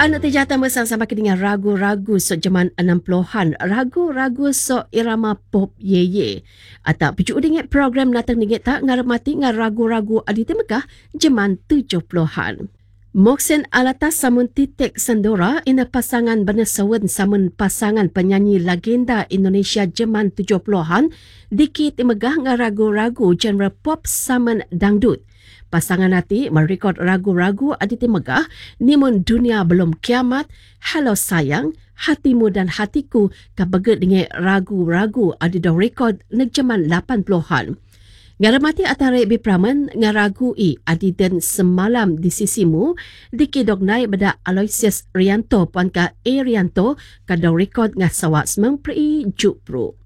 Anak terjata bersama-sama dengan ragu-ragu sok zaman 60-an. Ragu-ragu sok irama pop ye. Atau pujuk dengan program natang dengan tak ngaramati dengan ragu-ragu Aditya Megah zaman 70-an. Moksen alatas samun titik sendora ina pasangan benesawan samun pasangan penyanyi legenda Indonesia zaman 70-an dikit Megah dengan ragu-ragu genre pop samun dangdut. Pasangan nanti merekod ragu-ragu Aditya Megah, Nimun Dunia Belum Kiamat, Hello Sayang, Hatimu dan Hatiku kabaget dengan ragu-ragu Aditya rekod negjaman 80-an. Ngaramati atarik bipraman ngaragu Aditya Semalam di Sisimu dikidognai beda Aloysius Rianto puan ka Rianto kadang rekod ngasawak semang pri jupru.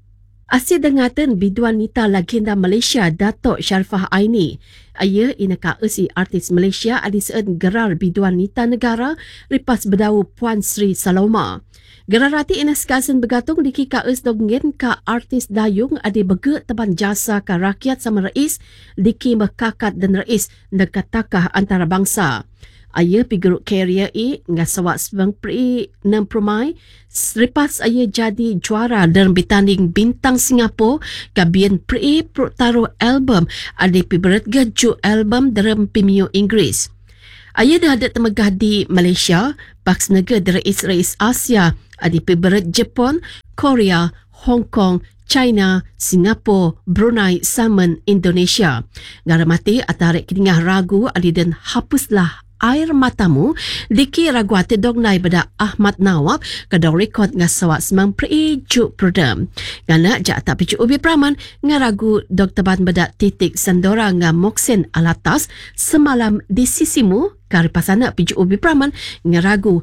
Asyik dengatan biduan nita legenda Malaysia Datuk Sharifah Aini. Ia ina kaesi artis Malaysia adi seun gerar biduan nita negara ripas berdau Puan Sri Saloma. Gerar rati ina sekasen bergantung diki kaes donggen ka artis dayung adi bege teban jasa ka rakyat sama rais diki mekakat dan rais dekat takah antarabangsa. Ia piguruk karier ngasawak sebang pri 6 Promai selepas ia jadi juara dalam bertanding bintang Singapura kabian pri taruh album ada piberet gaju album dalam pemiu Inggeris. Ia dah ada temegah di Malaysia, Paks negara rais Asia, ada piberet Jepun, Korea, Hong Kong, China, Singapura, Brunei, Saman, Indonesia. Ngaramati atarik kedingah ragu ada dan hapuslah air matamu diki raguati dognai pada Ahmad Nawab kadang rekod ngasawak semang prejuk prodam. Ngana jak tak picu ubi praman ngaragu Dr. Ban pada titik sendora Moksen alatas Semalam di Sisimu kari pasana picu ubi praman ngaragu